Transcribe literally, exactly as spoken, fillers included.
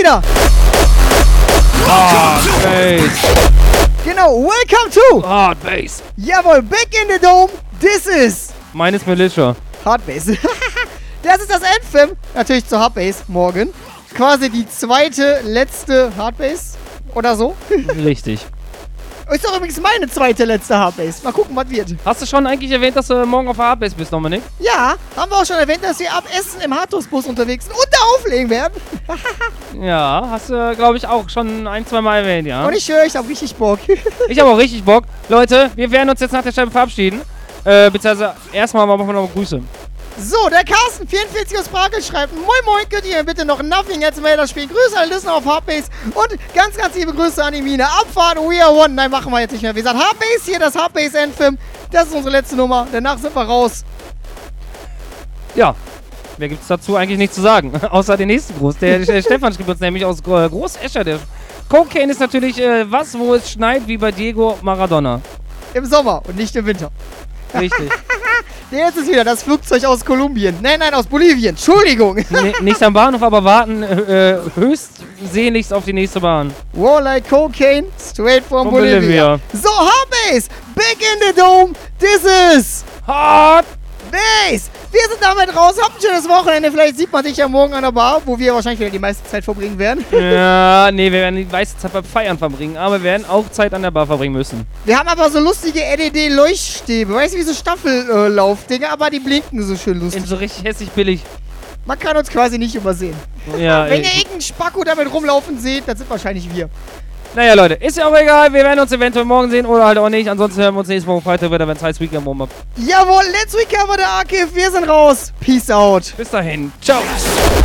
wieder. Hard Bass. Genau, welcome to. Hard Bass. Jawohl, back in the dome. This is. Meines Militia. Hard Bass. Das ist das Anthem. Natürlich zur Hard Bass morgen. Quasi die zweite, letzte Hard Bass. Oder so. Richtig. Ist doch übrigens meine zweite, letzte Hard Bass. Mal gucken, was wird. Hast du schon eigentlich erwähnt, dass du morgen auf der Hard Bass bist, Dominik? Ja, haben wir auch schon erwähnt, dass wir ab Essen im Hardtoast-Bus unterwegs sind und da auflegen werden. Ja, hast du, glaube ich, auch schon ein, zwei Mal erwähnt, ja? Und ich höre, ich habe richtig Bock. Ich habe auch richtig Bock. Leute, wir werden uns jetzt nach der Scheibe verabschieden. Äh, beziehungsweise erstmal machen wir noch Grüße. So, der Carsten vierundvierzig aus Brakel schreibt: Moin Moin, könnt ihr mir bitte noch Nothing als Melder spielen? Grüße an Listener auf Hardbase und ganz, ganz liebe Grüße an die Mine. Abfahrt, we are one. Nein, machen wir jetzt nicht mehr. Wie gesagt, Hardbase hier, das Hardbase Anthem. Das ist unsere letzte Nummer. Danach sind wir raus. Ja, mehr gibt es dazu eigentlich nicht zu sagen. Außer den nächsten Gruß. Der, der Stefan schrieb uns nämlich aus äh, Groß-Escher. Der Cocaine ist natürlich äh, was, wo es schneit, wie bei Diego Maradona. Im Sommer und nicht im Winter. Richtig. Der ist es wieder, das Flugzeug aus Kolumbien. Nein, nein, aus Bolivien. Entschuldigung. N nicht am Bahnhof, aber warten äh, höchstsehnlichst auf die nächste Bahn. War like cocaine, straight from, Von Bolivia. Bolivia. So, Hardbase, back in the dome. This is Hard Bass. Wir sind damit raus. Habt ein schönes Wochenende. Vielleicht sieht man sich ja morgen an der Bar, wo wir wahrscheinlich wieder die meiste Zeit verbringen werden. Ja, nee, wir werden die meiste Zeit beim Feiern verbringen, aber wir werden auch Zeit an der Bar verbringen müssen. Wir haben aber so lustige L E D-Leuchtstäbe. Weißt du, wie so Staffellaufdinger, aber die blinken so schön lustig. In so richtig hässlich billig. Man kann uns quasi nicht übersehen. Ja, Wenn ey. ihr irgendeinen Spacko damit rumlaufen seht, das sind wahrscheinlich wir. Naja, Leute, ist ja auch egal. Wir werden uns eventuell morgen sehen oder halt auch nicht. Ansonsten hören wir uns nächste Woche Freitag wieder, wenn es heißt Weekend Warm-Up. Jawohl, let's recover the Archive. Wir sind raus. Peace out. Bis dahin. Ciao.